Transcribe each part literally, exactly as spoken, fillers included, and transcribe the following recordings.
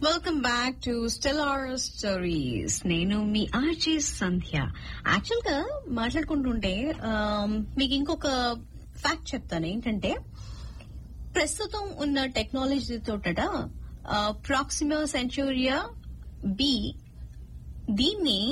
Welcome back to stellar stories. నేను మీ RJ సంధ్య. Actual గా మాట్లాడుకుంటుంటే మీకు ఇంకొక ఫ్యాక్ట్ చెప్తాను. ఏంటంటే ప్రస్తుతం ఉన్న టెక్నాలజీ తోట ప్రాక్సిమా సెంచూరియా బి దీన్ని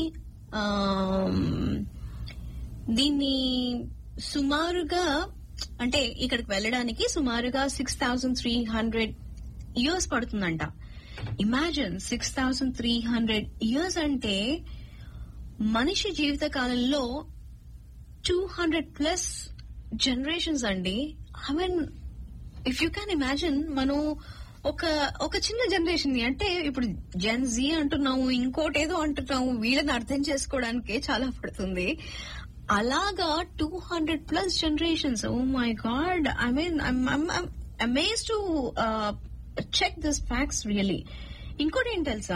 దీన్ని సుమారుగా అంటే ఇక్కడికి వెళ్ళడానికి సుమారుగా six thousand three hundred years పడుతుందంట. Imagine six thousand three hundred years అంటే మనిషి జీవిత కాలంలో టూ హండ్రెడ్ ప్లస్ జనరేషన్స్ అండి. I mean if you can imagine, మనం ఒక ఒక చిన్న జనరేషన్ ని అంటే ఇప్పుడు జెన్ జీ అంటున్నాము, ఇంకోటి ఏదో అంటున్నాము, వీళ్ళని అర్థం చేసుకోవడానికే చాలా పడుతుంది. అలాగా two hundred plus generations. Oh my God, I mean amaze to check this facts really. ఇంకోటి ఏం తెలుసా,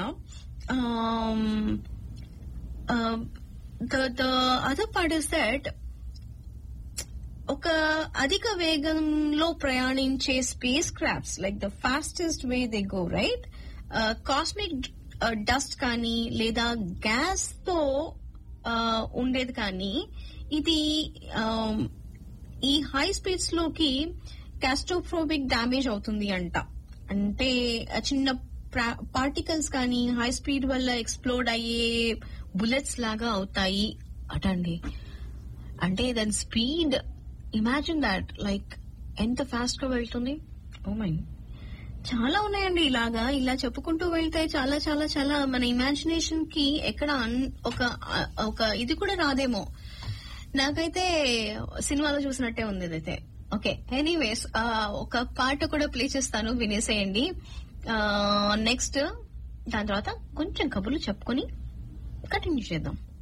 the other part is that ఒక అధిక వేగంలో ప్రయాణించే space crafts like the fastest way they go right, cosmic dust కానీ లేదా gas తో ఉండేది కానీ ఇది ఈ హై స్పీడ్స్ లోకి క్యాస్ట్రోఫోబిక్ డ్యామేజ్ అవుతుంది అంట. అంటే చిన్న పార్టికల్స్ కానీ హై స్పీడ్ వల్ల ఎక్స్ప్లోడ్ అయ్యే బుల్లెట్స్ లాగా అవుతాయి అటండి. అంటే దాని స్పీడ్ ఇమాజిన్ దాట్, లైక్ ఎంత ఫాస్ట్ గా వెళ్తుంది. ఓ మై, చాలా ఉన్నాయండి ఇలాగా. ఇలా చెప్పుకుంటూ వెళ్తే చాలా చాలా చాలా మన ఇమాజినేషన్ కి ఎక్కడ ఒక ఒక ఇది కూడా రాదేమో. నాకైతే సినిమాలో చూసినట్టే ఉంది ఇదైతే. ఓకే, ఎనీవేస్ ఒక పాట కూడా ప్లే చేస్తాను, వినేసేయండి. నెక్స్ట్ దాని తర్వాత కొంచెం కబుర్లు చెప్పుకొని కంటిన్యూ చేద్దాం.